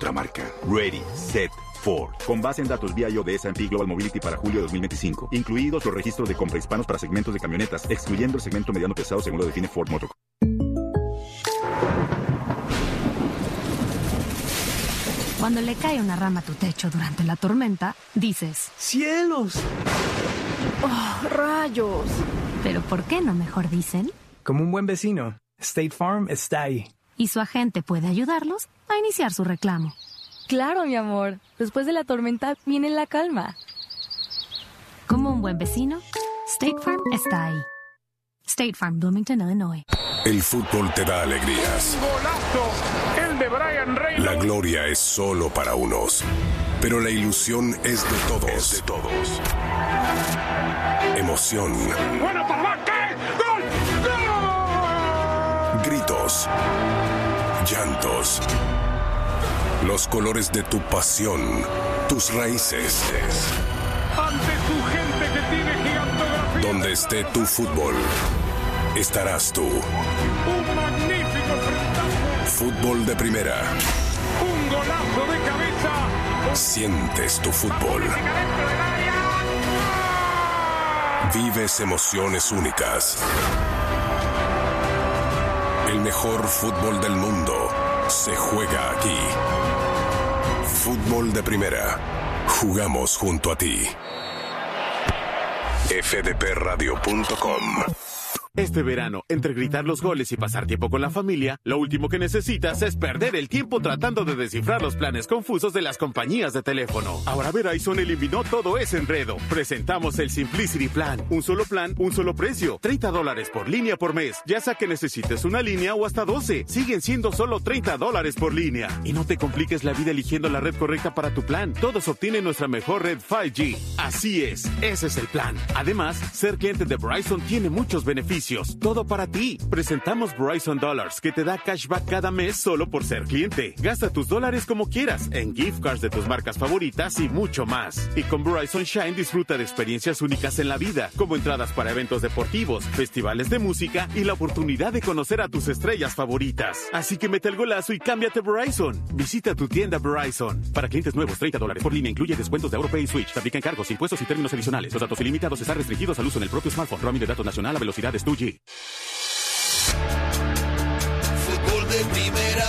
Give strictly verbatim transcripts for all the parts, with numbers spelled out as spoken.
otra marca. Ready, Set, Ford. Con base en datos V I O de S and P Global Mobility para julio de dos mil veinticinco. Incluidos los registros de compra hispanos para segmentos de camionetas, excluyendo el segmento mediano pesado según lo define Ford Motor. Cuando le cae una rama a tu techo durante la tormenta, dices: ¡cielos! ¡Oh, rayos! ¿Pero por qué no mejor dicen? Como un buen vecino, State Farm está ahí. Y su agente puede ayudarlos a iniciar su reclamo. Claro, mi amor. Después de la tormenta viene la calma. Como un buen vecino, State Farm está ahí. State Farm, Bloomington, Illinois. El fútbol te da alegrías. ¡Golazo! El de Brian Reynolds. La gloria es solo para unos, pero la ilusión es de todos. Es de todos. Emoción. ¡Buena para ¿qué? ¡Gol! ¡Gol! Gritos. Llantos. Los colores de tu pasión. Tus raíces. Ante tu gente que tiene gigantografía. Donde esté tu fútbol, estarás tú. Un magnífico frentazo. Fútbol de primera. Un golazo de cabeza. Sientes tu fútbol. Vives emociones únicas. El mejor fútbol del mundo se juega aquí. Fútbol de primera. Jugamos junto a ti. F D P radio punto com. Este verano, entre gritar los goles y pasar tiempo con la familia, lo último que necesitas es perder el tiempo tratando de descifrar los planes confusos de las compañías de teléfono. Ahora Verizon eliminó todo ese enredo. Presentamos el Simplicity Plan. Un solo plan, un solo precio. treinta dólares por línea por mes. Ya sea que necesites una línea o hasta doce. Siguen siendo solo treinta dólares por línea. Y no te compliques la vida eligiendo la red correcta para tu plan. Todos obtienen nuestra mejor red cinco G. Así es, ese es el plan. Además, ser cliente de Verizon tiene muchos beneficios. Todo para ti. Presentamos Verizon Dollars, que te da cashback cada mes solo por ser cliente. Gasta tus dólares como quieras, en gift cards de tus marcas favoritas y mucho más. Y con Verizon Shine disfruta de experiencias únicas en la vida, como entradas para eventos deportivos, festivales de música y la oportunidad de conocer a tus estrellas favoritas. Así que mete el golazo y cámbiate a Verizon. Visita tu tienda Verizon. Para clientes nuevos, treinta dólares por línea incluye descuentos de AutoPay y Switch. Se aplican cargos, impuestos y términos adicionales. Los datos ilimitados están restringidos al uso en el propio smartphone. Roaming de datos nacional a velocidades dos G. Fútbol de primera.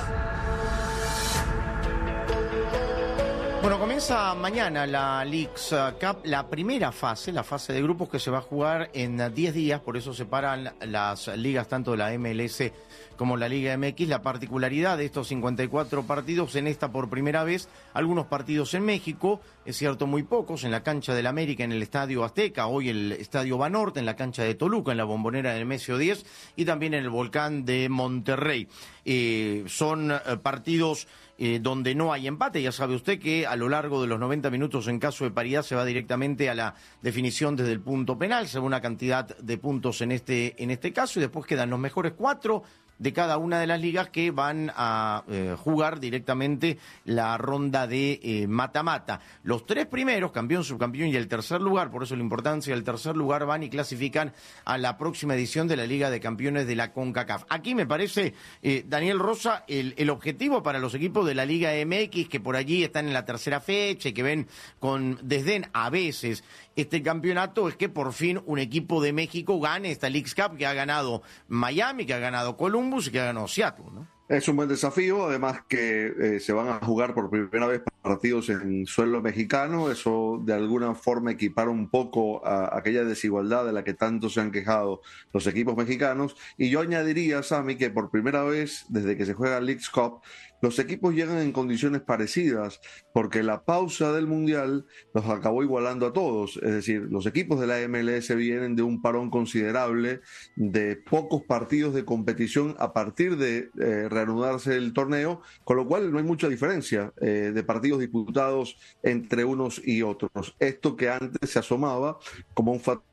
Bueno, comienza mañana la Leagues Cup, la primera fase, la fase de grupos que se va a jugar en diez días, por eso separan las ligas tanto de la M L S como la Liga M X. La particularidad de estos cincuenta y cuatro partidos en esta por primera vez, algunos partidos en México, es cierto muy pocos, en la cancha del América, en el Estadio Azteca, hoy el Estadio Banorte, en la cancha de Toluca, en la Bombonera del Nemesio diez y también en el Volcán de Monterrey. Eh, son eh, partidos Eh, donde no hay empate. Ya sabe usted que a lo largo de los noventa minutos, en caso de paridad, se va directamente a la definición desde el punto penal, según una cantidad de puntos en este, en este caso, y después quedan los mejores cuatro de cada una de las ligas que van a eh, jugar directamente la ronda de mata-mata. Eh, los tres primeros, campeón, subcampeón y el tercer lugar, por eso la importancia del tercer lugar, van y clasifican a la próxima edición de la Liga de Campeones de la CONCACAF. Aquí me parece, eh, Daniel Rosa, el, el objetivo para los equipos de la Liga M X, que por allí están en la tercera fecha y que ven con desdén a veces este campeonato, es que por fin un equipo de México gane esta Leagues Cup, que ha ganado Miami, que ha ganado Columbus y que ha ganado Seattle, ¿no? Es un buen desafío, además que eh, se van a jugar por primera vez partidos en suelo mexicano. Eso de alguna forma equipara un poco a aquella desigualdad de la que tanto se han quejado los equipos mexicanos. Y yo añadiría, Sammy, que por primera vez desde que se juega Leagues Cup, los equipos llegan en condiciones parecidas, porque la pausa del Mundial los acabó igualando a todos. Es decir, los equipos de la M L S vienen de un parón considerable, de pocos partidos de competición a partir de eh, reanudarse el torneo, con lo cual no hay mucha diferencia eh, de partidos disputados entre unos y otros. Esto que antes se asomaba como un factor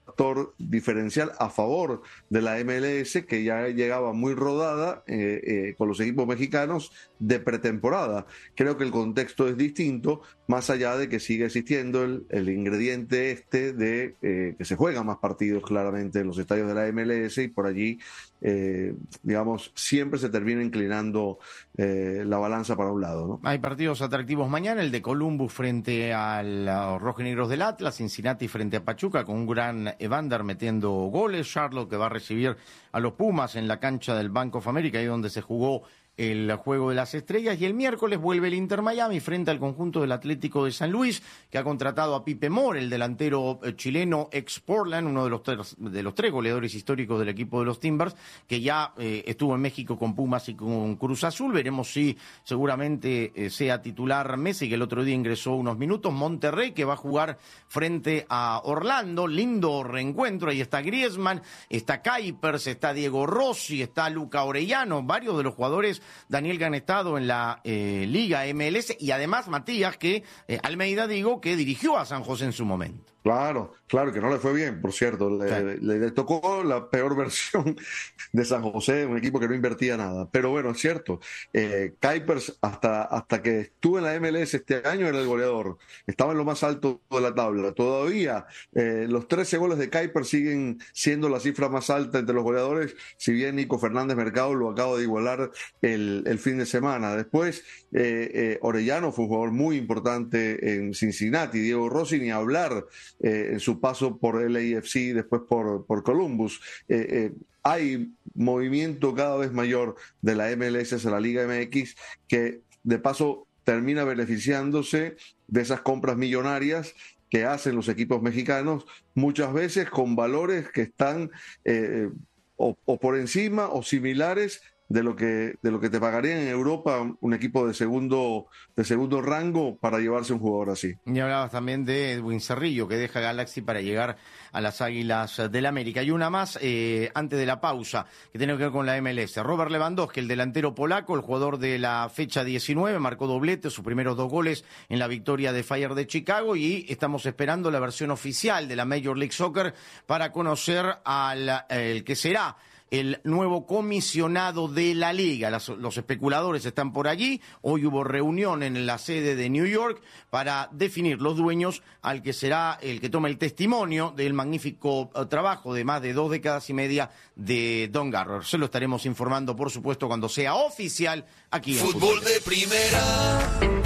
factor diferencial a favor de la M L S, que ya llegaba muy rodada eh, eh, con los equipos mexicanos de pretemporada. Creo que el contexto es distinto, más allá de que sigue existiendo el, el ingrediente este de eh, que se juegan más partidos claramente en los estadios de la M L S, y por allí, eh, digamos, siempre se termina inclinando eh, la balanza para un lado, ¿no? Hay partidos atractivos mañana, el de Columbus frente a los rojinegros del Atlas, Cincinnati frente a Pachuca, con un gran Evander metiendo goles, Charlotte que va a recibir a los Pumas en la cancha del Bank of America, ahí donde se jugó el Juego de las Estrellas, y el miércoles vuelve el Inter Miami frente al conjunto del Atlético de San Luis, que ha contratado a Pipe Mor, el delantero chileno ex Portland, uno de los, tres, de los tres goleadores históricos del equipo de los Timbers, que ya eh, estuvo en México con Pumas y con Cruz Azul. Veremos si seguramente eh, sea titular Messi, que el otro día ingresó unos minutos. Monterrey, que va a jugar frente a Orlando, lindo reencuentro, ahí está Griezmann, está Kuipers, está Diego Rossi, está Luca Orellano, varios de los jugadores, Daniel, que han estado en la eh, Liga M L S, y además Matías, que eh, Almeida, digo, que dirigió a San José en su momento. Claro, claro, que no le fue bien, por cierto. Le, sí. le, le tocó la peor versión de San José, un equipo que no invertía nada. Pero bueno, es cierto. Eh, Kuipers, hasta, hasta que estuvo en la M L S este año, era el goleador. Estaba en lo más alto de la tabla. Todavía eh, los trece goles de Kuipers siguen siendo la cifra más alta entre los goleadores, si bien Nico Fernández Mercado lo acaba de igualar el, el fin de semana. Después, eh, eh, Orellano fue un jugador muy importante en Cincinnati. Diego Rossi, ni hablar. Eh, en su paso por L A F C, después por, por Columbus. Eh, eh, hay movimiento cada vez mayor de la M L S hacia la Liga M X, que de paso termina beneficiándose de esas compras millonarias que hacen los equipos mexicanos, muchas veces con valores que están eh, o, o por encima o similares de lo que de lo que te pagaría en Europa un equipo de segundo de segundo rango para llevarse un jugador así. Y hablabas también de Edwin Cerrillo, que deja Galaxy para llegar a las Águilas del América. Y una más eh, antes de la pausa, que tiene que ver con la M L S. Robert Lewandowski, el delantero polaco, el jugador de la fecha diecinueve, marcó doblete, sus primeros dos goles en la victoria de Fire de Chicago, y estamos esperando la versión oficial de la Major League Soccer para conocer al el que será el nuevo comisionado de la liga. Las, los especuladores están por allí. Hoy hubo reunión en la sede de New York para definir los dueños al que será el que tome el testimonio del magnífico uh, trabajo de más de dos décadas y media de Don Garber. Se lo estaremos informando, por supuesto, cuando sea oficial aquí en Fútbol, Fútbol de Primera.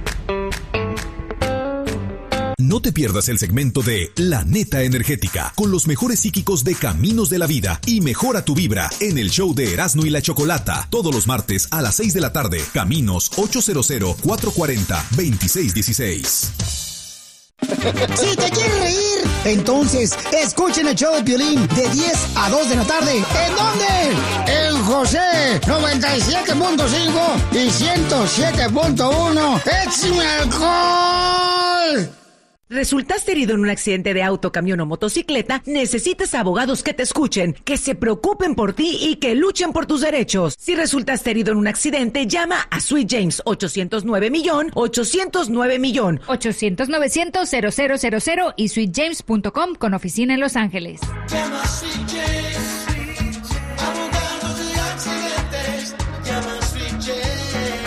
No te pierdas el segmento de La Neta Energética, con los mejores psíquicos de Caminos de la Vida, y mejora tu vibra en el show de Erasmo y la Chocolata, todos los martes a las seis de la tarde. Caminos ochocientos, cuatrocientos cuarenta, veintiséis dieciséis. Si te quieres reír, entonces escuchen el show de Piolín de diez a dos de la tarde. ¿En dónde? En José noventa y siete punto cinco y ciento siete punto uno. ¡Échame alcohol! ¿Resultaste herido en un accidente de auto, camión o motocicleta? Necesitas abogados que te escuchen, que se preocupen por ti y que luchen por tus derechos. Si resultaste herido en un accidente, llama a Sweet James ochocientos nueve millón, ochocientos nueve millón. ochocientos, novecientos, cero cero cero cero y sweet james punto com con oficina en Los Ángeles. Llama a Sweet James, abogado de accidentes. Llama a Sweet James.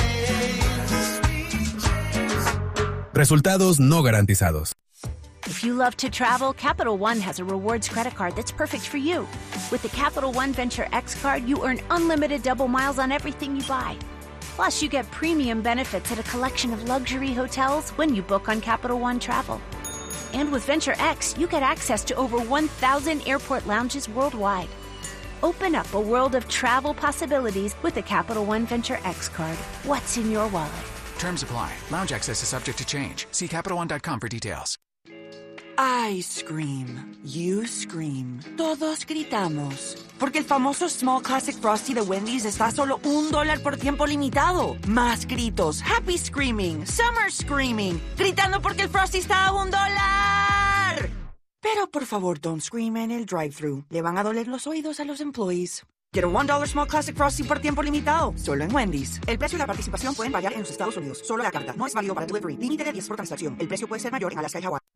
Resultados no garantizados. If you love to travel, Capital One has a rewards credit card that's perfect for you. With the Capital One Venture X card, you earn unlimited double miles on everything you buy. Plus, you get premium benefits at a collection of luxury hotels when you book on Capital One Travel. And with Venture X, you get access to over one thousand airport lounges worldwide. Open up a world of travel possibilities with the Capital One Venture X card. What's in your wallet? Terms apply. Lounge access is subject to change. See Capital One dot com for details. I scream. You scream. Todos gritamos. Porque el famoso Small Classic Frosty de Wendy's está a solo un dólar por tiempo limitado. Más gritos. Happy screaming. Summer screaming. Gritando porque el Frosty está a un dólar. Pero por favor, don't scream en el drive-thru. Le van a doler los oídos a los employees. Get a one dollar Small Classic Frosty por tiempo limitado, solo en Wendy's. El precio y la participación pueden variar en los Estados Unidos. Solo la carta. No es válido para delivery. Límite de diez por transacción. El precio puede ser mayor en Alaska y Hawái.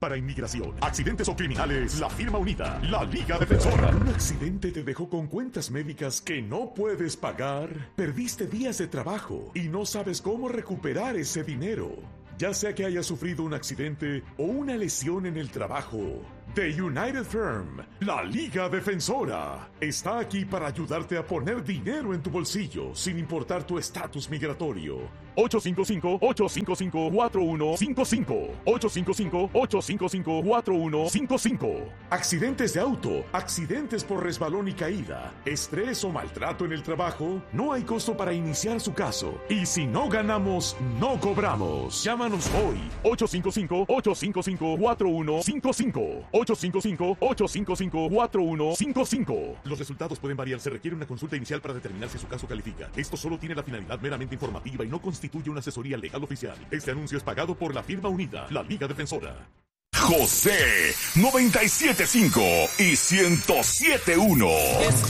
Para inmigración, accidentes o criminales, la firma unida, la Liga Defensora. ¿Un accidente te dejó con cuentas médicas que no puedes pagar? ¿Perdiste días de trabajo y no sabes cómo recuperar ese dinero? Ya sea que hayas sufrido un accidente o una lesión en el trabajo, The United Firm, la Liga Defensora, está aquí para ayudarte a poner dinero en tu bolsillo sin importar tu estatus migratorio. ocho cinco cinco, ocho cinco cinco, cuatro uno cinco cinco. ocho cinco cinco, ocho cinco cinco, cuatro uno cinco cinco. Accidentes de auto, accidentes por resbalón y caída, estrés o maltrato en el trabajo, no hay costo para iniciar su caso. Y si no ganamos, no cobramos. Llámanos hoy. ocho cinco cinco, ocho cinco cinco, cuatro uno cinco cinco. ocho cinco cinco, ocho cinco cinco, cuatro uno cinco cinco. Los resultados pueden variar. Se requiere una consulta inicial para determinar si su caso califica. Esto solo tiene la finalidad meramente informativa y no constituye una asesoría legal oficial. Este anuncio es pagado por la firma unida, la Liga Defensora. José noventa y siete punto cinco y ciento siete punto uno.